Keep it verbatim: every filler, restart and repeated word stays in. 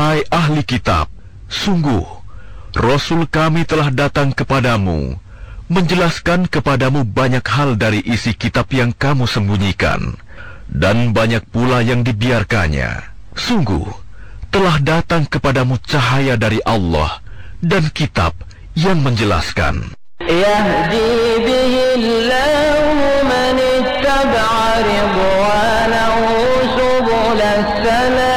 Wahai ahli kitab, sungguh Rasul kami telah datang kepadamu, menjelaskan kepadamu banyak hal dari isi kitab yang kamu sembunyikan, dan banyak pula yang dibiarkannya. Sungguh, telah datang kepadamu cahaya dari Allah dan kitab yang menjelaskan. Yahdi bihillahu man ittaba'a ridwanahu subulas salam